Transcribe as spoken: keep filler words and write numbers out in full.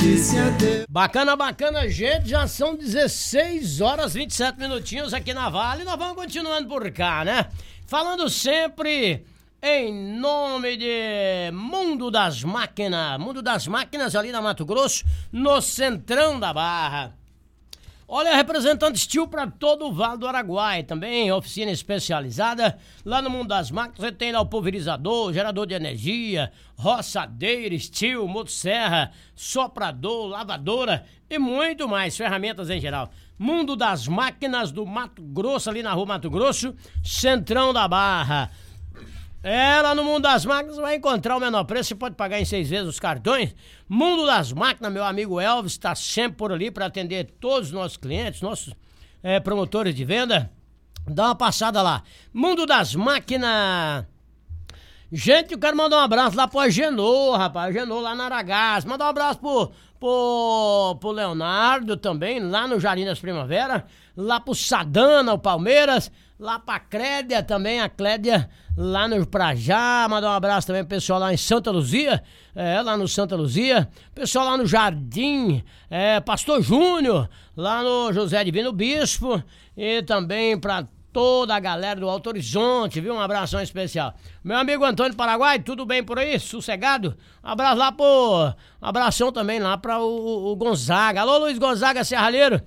disse adeus. Bacana, bacana, gente, já são dezesseis horas e vinte e sete minutinhos aqui na Vale, nós vamos continuando por cá, né? Falando sempre em nome de Mundo das Máquinas, Mundo das Máquinas ali na Mato Grosso, no centrão da Barra. Olha, representante Steel para todo o Vale do Araguaia, também oficina especializada. Lá no Mundo das Máquinas você tem lá o pulverizador, gerador de energia, roçadeira, Steel, motosserra, soprador, lavadora e muito mais, ferramentas em geral. Mundo das Máquinas do Mato Grosso, ali na rua Mato Grosso, centrão da Barra. É, lá no Mundo das Máquinas vai encontrar o menor preço, você pode pagar em seis vezes os cartões. Mundo das Máquinas, meu amigo Elvis está sempre por ali para atender todos os nossos clientes, nossos é, promotores de venda. Dá uma passada lá. Mundo das Máquinas. Gente, eu quero mandar um abraço lá pro Agenor, rapaz, Agenor lá na Aragás. Mandar um abraço pro, pro, pro Leonardo também, lá no Jardim das Primavera. Lá pro Sadana, o Palmeiras. Lá pra Clédia também, a Clédia lá no Prajá. Mandar um abraço também pro pessoal lá em Santa Luzia, é, lá no Santa Luzia. Pessoal lá no Jardim, é, Pastor Júnior, lá no José Divino Bispo. E também pra toda a galera do Alto Horizonte, viu? Um abração especial. Meu amigo Antônio Paraguai, tudo bem por aí? Sossegado? Um abraço lá pro... Um abração também lá pra o, o Gonzaga. Alô, Luiz Gonzaga Serralheiro.